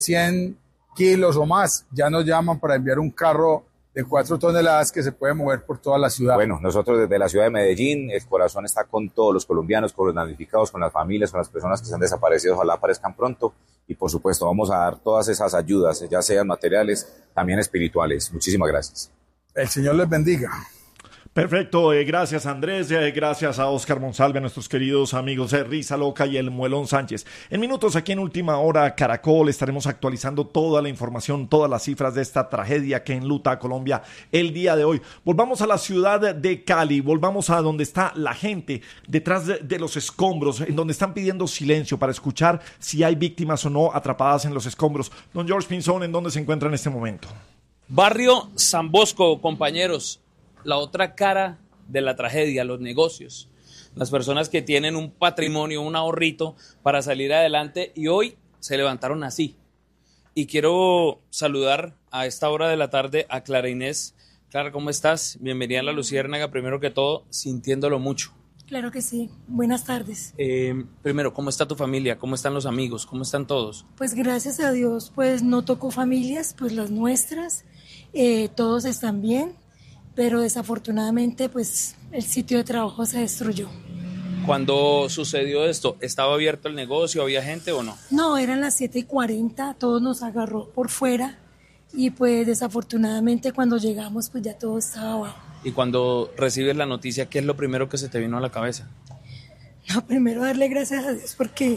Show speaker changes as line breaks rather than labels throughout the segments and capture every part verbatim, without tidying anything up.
cien kilos o más, ya nos llaman para enviar un carro de cuatro toneladas que se puede mover por toda la ciudad.
Bueno, nosotros desde la ciudad de Medellín, el corazón está con todos los colombianos, con los damnificados, con las familias, con las personas que se han desaparecido, ojalá aparezcan pronto y por supuesto vamos a dar todas esas ayudas, ya sean materiales, también espirituales. Muchísimas gracias.
El Señor les bendiga.
Perfecto, eh, gracias Andrés, eh, gracias a Oscar Monsalve, a nuestros queridos amigos de Risa Loca y el Muelón Sánchez. En minutos aquí en Última Hora Caracol estaremos actualizando toda la información, todas las cifras de esta tragedia que enluta a Colombia el día de hoy. Volvamos a la ciudad de Cali, volvamos a donde está la gente, detrás de, de los escombros, en donde están pidiendo silencio para escuchar si hay víctimas o no atrapadas en los escombros. Don George Pinzón, ¿en dónde se encuentra en este momento?
Barrio San Bosco, compañeros. La otra cara de la tragedia, los negocios, las personas que tienen un patrimonio, un ahorrito para salir adelante y hoy se levantaron así. Y quiero saludar a esta hora de la tarde a Clara Inés. Clara, ¿cómo estás? Bienvenida a La Luciérnaga, primero que todo, sintiéndolo mucho.
Claro que sí, buenas tardes.
Eh, primero, ¿cómo está tu familia? ¿Cómo están los amigos? ¿Cómo están todos?
Pues gracias a Dios, pues no tocó familias, pues las nuestras, eh, todos están bien. Pero desafortunadamente pues el sitio de trabajo se destruyó.
Cuando sucedió esto, ¿estaba abierto el negocio? ¿Había gente o no?
No, eran las siete y cuarenta, todos nos agarró por fuera y pues desafortunadamente cuando llegamos pues ya todo estaba abajo.
Y cuando recibes la noticia, ¿qué es lo primero que se te vino a la cabeza?
No, primero darle gracias a Dios porque...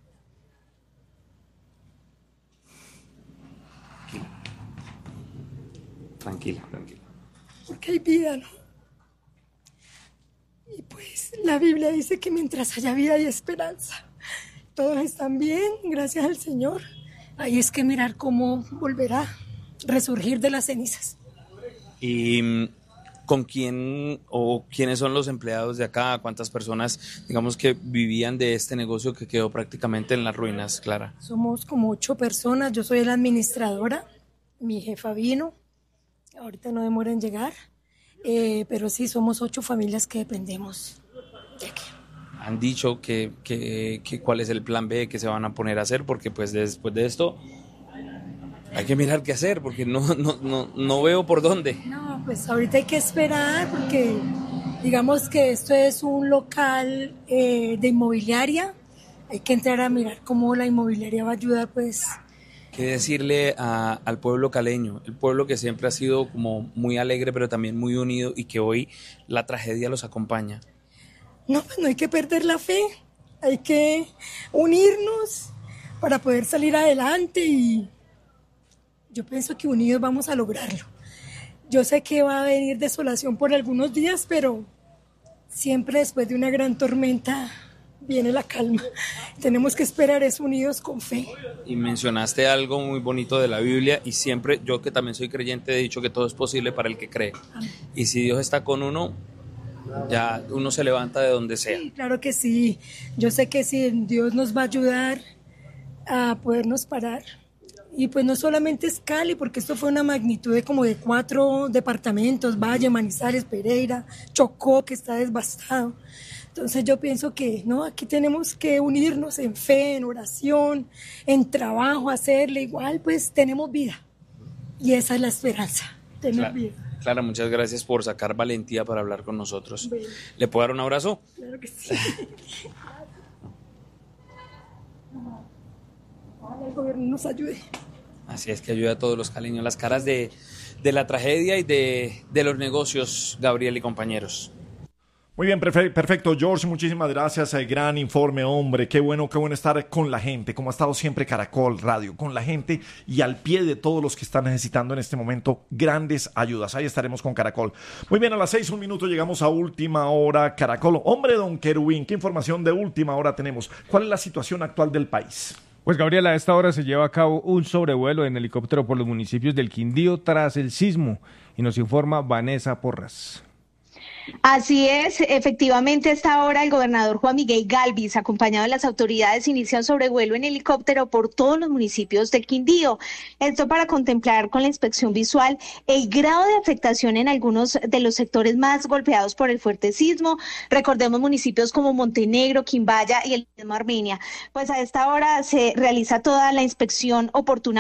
Tranquila, tranquila.
Porque hay vida, ¿no? Y pues la Biblia dice que mientras haya vida hay esperanza. Todos están bien, gracias al Señor. Ahí es que mirar cómo volverá a resurgir de las cenizas.
¿Y con quién o quiénes son los empleados de acá? ¿Cuántas personas, digamos, que vivían de este negocio que quedó prácticamente en las ruinas, Clara?
Somos como ocho personas, yo soy la administradora, mi jefa vino. Ahorita no demora en llegar, eh, pero sí, somos ocho familias que dependemos de aquí.
Han dicho que, que, que cuál es el plan B que se van a poner a hacer, porque pues después de esto hay que mirar qué hacer, porque no, no, no, no veo por dónde.
No, pues ahorita hay que esperar, porque digamos que esto es un local eh, de inmobiliaria, hay que entrar a mirar cómo la inmobiliaria va a ayudar, pues...
¿Qué decirle a, al pueblo caleño? El pueblo que siempre ha sido como muy alegre, pero también muy unido y que hoy la tragedia los acompaña.
No, pues no hay que perder la fe, hay que unirnos para poder salir adelante y yo pienso que unidos vamos a lograrlo. Yo sé que va a venir desolación por algunos días, pero siempre después de una gran tormenta viene la calma. Tenemos que esperar es unidos con fe.
Y mencionaste algo muy bonito de la Biblia y siempre, yo que también soy creyente, he dicho que todo es posible para el que cree. Amén. Y si Dios está con uno, ya uno se levanta de donde sea.
Sí, claro que sí. Yo sé que sí, Dios nos va a ayudar a podernos parar. Y pues no solamente es Cali, porque esto fue una magnitud de como de cuatro departamentos, Valle, Manizales, Pereira, Chocó, que está devastado. Entonces yo pienso que no, aquí tenemos que unirnos en fe, en oración, en trabajo, hacerle igual, pues tenemos vida. Y esa es la esperanza, tener
Clara,
vida.
Clara, muchas gracias por sacar valentía para hablar con nosotros.
Bueno.
¿Le puedo dar un abrazo?
Claro que sí. Ojalá el gobierno nos ayude.
Así es, que ayude a todos los caleños. Las caras de, de la tragedia y de, de los negocios, Gabriel y compañeros.
Muy bien, perfecto, George, muchísimas gracias, el gran informe, hombre, qué bueno, qué bueno estar con la gente, como ha estado siempre Caracol Radio, con la gente y al pie de todos los que están necesitando en este momento grandes ayudas, ahí estaremos con Caracol. Muy bien, a las seis, un minuto, llegamos a Última Hora Caracol. Hombre, don Querubín, ¿qué información de Última Hora tenemos? ¿Cuál es la situación actual del país?
Pues Gabriel, a esta hora se lleva a cabo un sobrevuelo en helicóptero por los municipios del Quindío tras el sismo y nos informa Vanessa Porras.
Así es, efectivamente a esta hora el gobernador Juan Miguel Gálvez, acompañado de las autoridades, inicia un sobrevuelo en helicóptero por todos los municipios del Quindío. Esto para contemplar con la inspección visual el grado de afectación en algunos de los sectores más golpeados por el fuerte sismo. Recordemos municipios como Montenegro, Quimbaya y el mismo Armenia. Pues a esta hora se realiza toda la inspección oportuna